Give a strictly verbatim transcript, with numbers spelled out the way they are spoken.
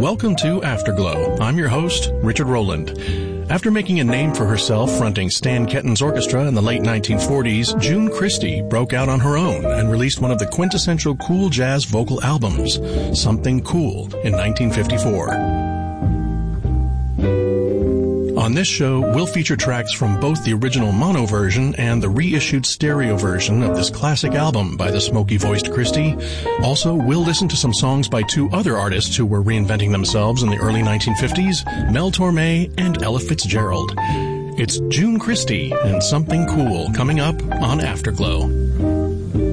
Welcome to Afterglow. I'm your host, Richard Rowland. After making a name for herself fronting Stan Kenton's orchestra in the late nineteen forties, June Christy broke out on her own and released one of the quintessential cool jazz vocal albums, Something Cool, in nineteen fifty-four. On this show, we'll feature tracks from both the original mono version and the reissued stereo version of this classic album by the smoky-voiced Christy. Also, we'll listen to some songs by two other artists who were reinventing themselves in the early nineteen fifties, Mel Torme and Ella Fitzgerald. It's June Christy and Something Cool coming up on Afterglow.